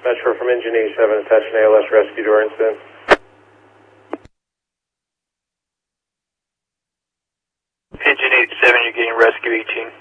Metro from Engine 87, attaching ALS rescue door incident. Engine 87, you're getting rescue 18.